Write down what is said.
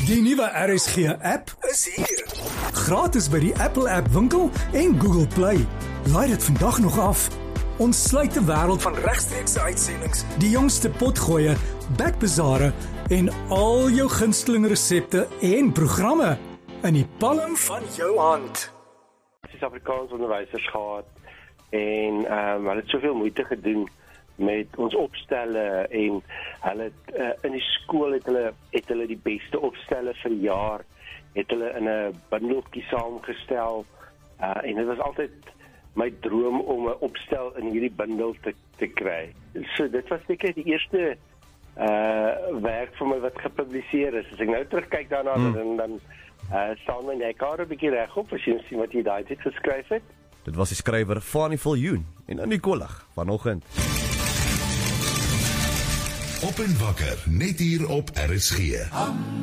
Die nuwe RSG app is hier. Gratis by die Apple App Winkel en Google Play. Laai dit vandag nog af. Ons sluit die wêreld van regstreekse uitsendings, die jongste potgoeie, backbazare en al jou gunsteling resepte en programme in die palm van jou hand. Suid-Afrikaanse onderwysers gehad en hulle het soveel moeite gedoen met ons opstelle en hulle in die skool het hulle die beste opstelle vir die jaar, het hulle in 'n bundeltjie saamgestel en dit was altyd my droom om 'n opstel in hierdie bundel te kry. So dit was seker die eerste werk vir my wat gepubliseer is. As ek nou terugkyk daarna dan staan my nekhare 'n bietjie regop as jy sien wat jy daai tyd geskryf het. Dit was die skrywer Fanie Viljoen en in die kollig vanoggend. Op en wakker, net hier op RSG.